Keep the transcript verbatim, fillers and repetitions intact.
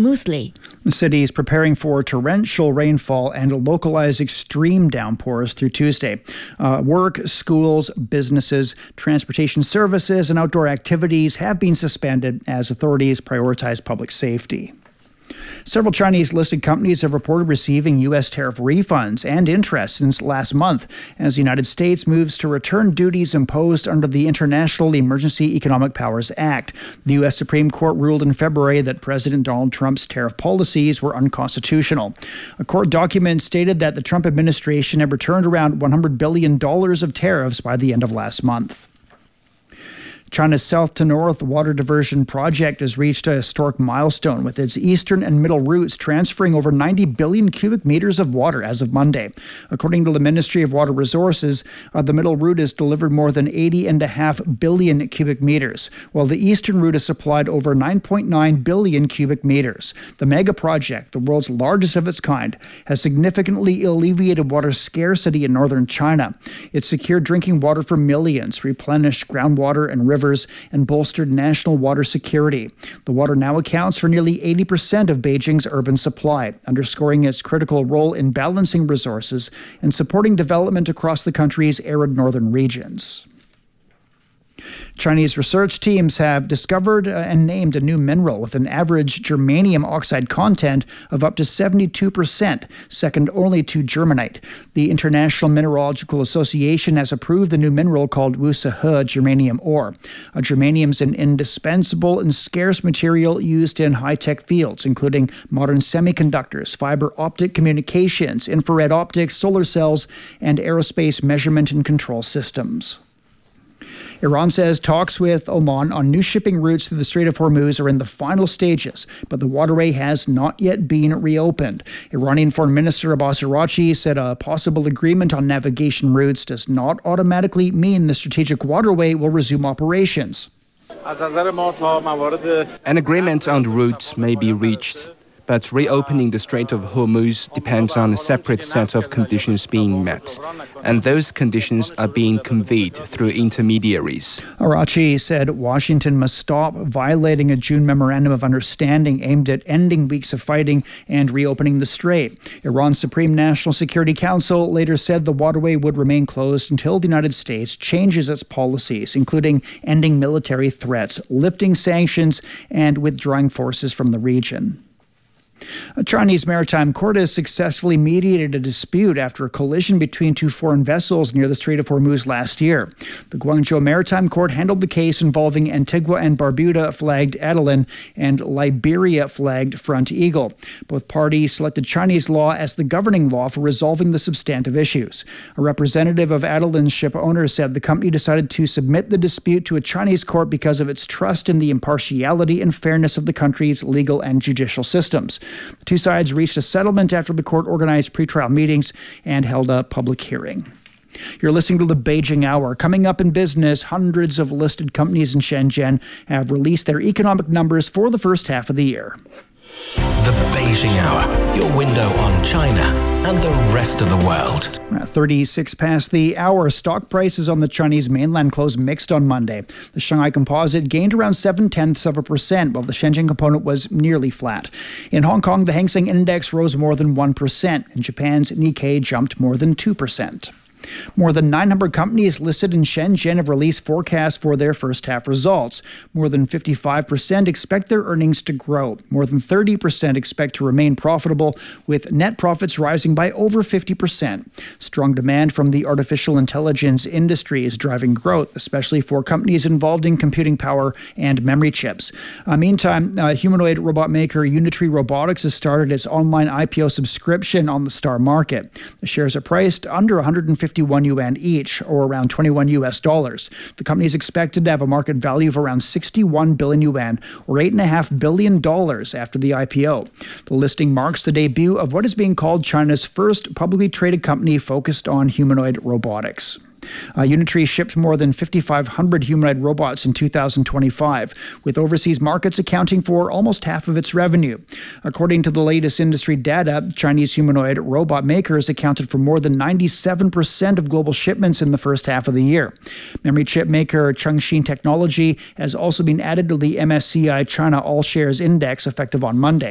smoothly. The city is preparing for torrential rainfall and localized extreme downpours through Tuesday. Uh, work, schools, businesses, transportation services, and outdoor activities have been suspended as authorities prioritize public safety. Several Chinese-listed companies have reported receiving U S tariff refunds and interest since last month as the United States moves to return duties imposed under the International Emergency Economic Powers Act. The U S Supreme Court ruled in February that President Donald Trump's tariff policies were unconstitutional. A court document stated that the Trump administration had returned around one hundred billion dollars of tariffs by the end of last month. China's south to north water diversion project has reached a historic milestone with its eastern and middle routes transferring over ninety billion cubic meters of water as of Monday. According to the Ministry of Water Resources, uh, the middle route has delivered more than eighty point five billion cubic meters, while the eastern route has supplied over nine point nine billion cubic meters. The mega project, the world's largest of its kind, has significantly alleviated water scarcity in northern China. It secured drinking water for millions, replenished groundwater and rivers, and bolstered national water security. The water now accounts for nearly eighty percent of Beijing's urban supply, underscoring its critical role in balancing resources and supporting development across the country's arid northern regions. Chinese research teams have discovered and named a new mineral with an average germanium oxide content of up to seventy-two percent, second only to germanite. The International Mineralogical Association has approved the new mineral called Wusehe germanium ore. Uh, germanium is an indispensable and scarce material used in high-tech fields, including modern semiconductors, fiber optic communications, infrared optics, solar cells, and aerospace measurement and control systems. Iran says talks with Oman on new shipping routes through the Strait of Hormuz are in the final stages, but the waterway has not yet been reopened. Iranian Foreign Minister Abbas Araghchi said a possible agreement on navigation routes does not automatically mean the strategic waterway will resume operations. An agreement on the routes may be reached, but reopening the Strait of Hormuz depends on a separate set of conditions being met, and those conditions are being conveyed through intermediaries. Araghchi said Washington must stop violating a June memorandum of understanding aimed at ending weeks of fighting and reopening the strait. Iran's Supreme National Security Council later said the waterway would remain closed until the United States changes its policies, including ending military threats, lifting sanctions, and withdrawing forces from the region. A Chinese maritime court has successfully mediated a dispute after a collision between two foreign vessels near the Strait of Hormuz last year. The Guangzhou Maritime Court handled the case involving Antigua and Barbuda-flagged Adeline and Liberia-flagged Front Eagle. Both parties selected Chinese law as the governing law for resolving the substantive issues. A representative of Adeline's ship owner said the company decided to submit the dispute to a Chinese court because of its trust in the impartiality and fairness of the country's legal and judicial systems. The two sides reached a settlement after the court organized pretrial meetings and held a public hearing. You're listening to the Beijing Hour. Coming up in business, hundreds of listed companies in Shenzhen have released their economic numbers for the first half of the year. The Beijing Hour, your window on China and the rest of the world. At thirty-six past the hour, stock prices on the Chinese mainland closed mixed on Monday. The Shanghai Composite gained around seven-tenths of a percent, while the Shenzhen component was nearly flat. In Hong Kong, the Hang Seng Index rose more than one percent, and Japan's Nikkei jumped more than two percent. More than nine hundred companies listed in Shenzhen have released forecasts for their first half results. More than fifty-five percent expect their earnings to grow. More than thirty percent expect to remain profitable, with net profits rising by over fifty percent. Strong demand from the artificial intelligence industry is driving growth, especially for companies involved in computing power and memory chips. Uh, meantime, uh, humanoid robot maker Unitree Robotics has started its online I P O subscription on the Star Market. The shares are priced under one hundred fifty-one yuan each, or around twenty-one U S dollars. The company is expected to have a market value of around sixty-one billion yuan, or eight point five billion dollars after the I P O. The listing marks the debut of what is being called China's first publicly traded company focused on humanoid robotics. Uh, Unitree shipped more than fifty-five hundred humanoid robots in two thousand twenty-five, with overseas markets accounting for almost half of its revenue. According to the latest industry data, Chinese humanoid robot makers accounted for more than ninety-seven percent of global shipments in the first half of the year. Memory chip maker Chengxin Technology has also been added to the M S C I China All Shares Index effective on Monday.